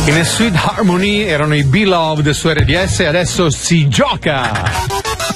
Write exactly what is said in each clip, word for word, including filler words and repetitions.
In Sweet Harmony erano i Beloved su R D S e adesso si gioca!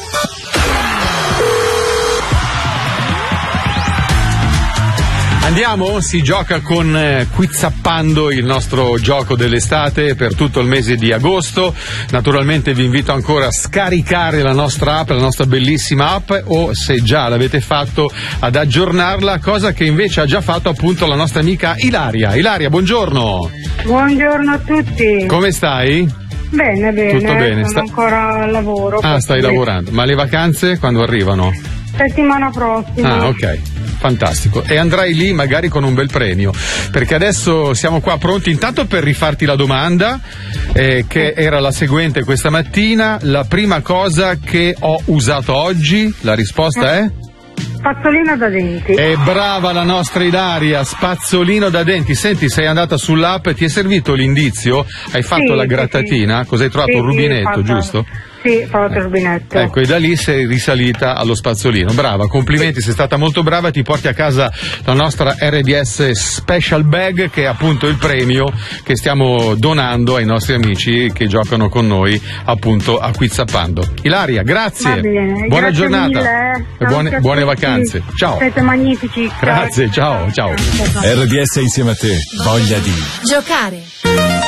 Andiamo, si gioca con eh, Quizappando, il nostro gioco dell'estate per tutto il mese di agosto. Naturalmente vi invito ancora a scaricare la nostra app, la nostra bellissima app, o se già l'avete fatto ad aggiornarla, cosa che invece ha già fatto appunto la nostra amica Ilaria. Ilaria, buongiorno. Buongiorno a tutti. Come stai? Bene, bene. Tutto bene. Sono Sta... ancora al lavoro. Ah, stai lavorando. Ma le vacanze quando arrivano? Settimana prossima. Ah, ok. Fantastico, e andrai lì magari con un bel premio, perché adesso siamo qua pronti intanto per rifarti la domanda eh, che era la seguente questa mattina. La prima cosa che ho usato oggi, la risposta è? Spazzolino da denti. È brava la nostra Ilaria, spazzolino da denti. Senti, sei andata sull'app, ti è servito l'indizio? Hai fatto sì, la sì, grattatina? sì. Cos'hai trovato? Sì, un rubinetto, sì, giusto? Sì, ho trovato il rubinetto. Ecco, e da lì sei risalita allo spazzolino. Brava, complimenti, sei stata molto brava. Ti porti a casa la nostra R D S Special Bag, che è appunto il premio che stiamo donando ai nostri amici che giocano con noi appunto a Quizappando. Ilaria, grazie. Va bene, buona grazie giornata mille. e buone, buone vacanze. Ciao. Siete magnifici. Grazie, ciao, ciao. R D S insieme a te, voglia di giocare.